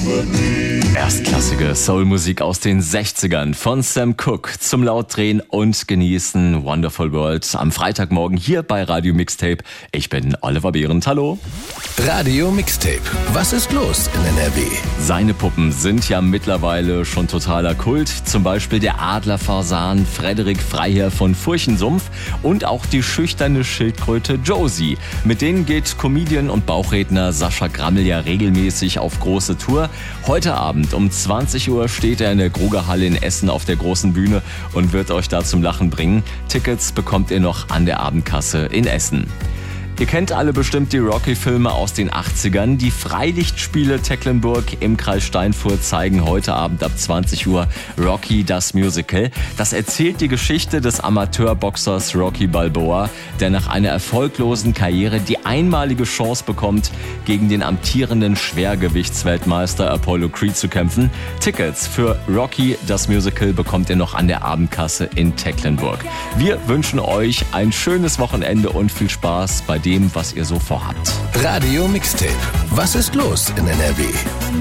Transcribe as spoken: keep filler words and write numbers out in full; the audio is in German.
Erstklassige Soulmusik aus den sechzigern von Sam Cooke zum Lautdrehen und Genießen. Wonderful World am Freitagmorgen hier bei Radio Mixtape. Ich bin Oliver Behrendt. Hallo. Radio Mixtape. Was ist los in N R W? Seine Puppen sind ja mittlerweile schon totaler Kult. Zum Beispiel der Adlerfasan Frederik Freiherr von Furchensumpf und auch die schüchterne Schildkröte Josie. Mit denen geht Comedian und Bauchredner Sascha Grammel ja regelmäßig auf große Tour. Heute Abend um zwanzig Uhr steht er in der Grugerhalle in Essen auf der großen Bühne und wird euch da zum Lachen bringen. Tickets bekommt ihr noch an der Abendkasse in Essen. Ihr kennt alle bestimmt die Rocky-Filme aus den achtzigern. Die Freilichtspiele Tecklenburg im Kreis Steinfurt zeigen heute Abend ab zwanzig Uhr Rocky, das Musical. Das erzählt die Geschichte des Amateurboxers Rocky Balboa, der nach einer erfolglosen Karriere die einmalige Chance bekommt, gegen den amtierenden Schwergewichtsweltmeister Apollo Creed zu kämpfen. Tickets für Rocky, das Musical bekommt ihr noch an der Abendkasse in Tecklenburg. Wir wünschen euch ein schönes Wochenende und viel Spaß bei dem, was ihr so vorhabt. Radio Mixtape. Was ist los in N R W?